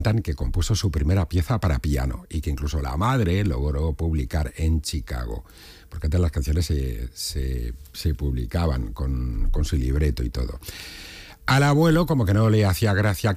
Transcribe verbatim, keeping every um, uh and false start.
que compuso su primera pieza para piano y que incluso la madre logró publicar en Chicago, porque antes las canciones se, se, se publicaban con, con su libreto y todo. Al abuelo como que no le hacía gracia